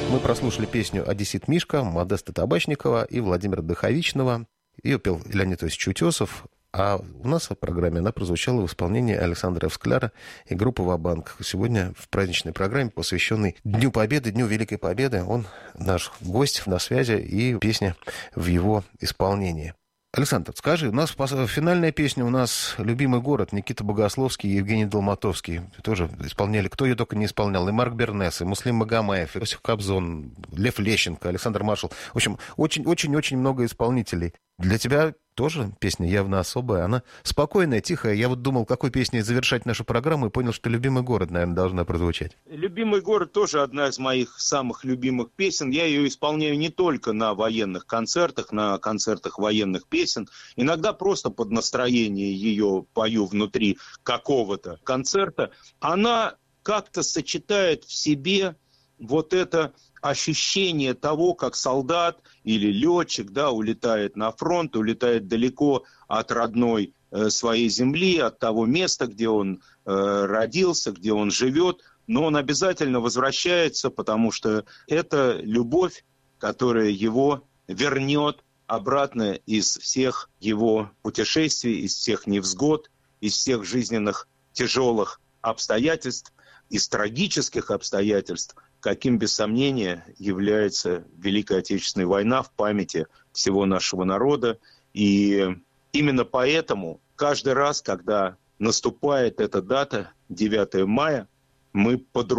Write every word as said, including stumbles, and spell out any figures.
Мы прослушали песню «Одессит Мишка» Модеста Табачникова и Владимира Духовичного. Ее пел Леонид Осипович Утесов. А у нас в программе она прозвучала в исполнении Александра Эвскляра и группы «Ва-банк». Сегодня в праздничной программе, посвященной Дню Победы, Дню Великой Победы, он наш гость на связи, и песня в его исполнении. Александр, скажи, у нас финальная песня, у нас «Любимый город», Никита Богословский и Евгений Долматовский тоже исполняли. Кто ее только не исполнял. И Марк Бернес, и Муслим Магомаев, и Иосиф Кобзон, Лев Лещенко, Александр Маршал. В общем, очень-очень-очень много исполнителей. Для тебя тоже песня явно особая. Она спокойная, тихая. Я вот думал, какой песней завершать нашу программу, и понял, что «Любимый город», наверное, должна прозвучать. «Любимый город» тоже одна из моих самых любимых песен. Я ее исполняю не только на военных концертах, на концертах военных песен. Иногда просто под настроение ее пою внутри какого-то концерта. Она как-то сочетает в себе вот это ощущение того, как солдат или летчик, да, улетает на фронт, улетает далеко от родной э, своей земли, от того места, где он э, родился, где он живет, но он обязательно возвращается, потому что это любовь, которая его вернет обратно из всех его путешествий, из всех невзгод, из всех жизненных тяжелых обстоятельств, из трагических обстоятельств, каким, без сомнения, является Великая Отечественная война в памяти всего нашего народа. И именно поэтому каждый раз, когда наступает эта дата, девятое мая, мы под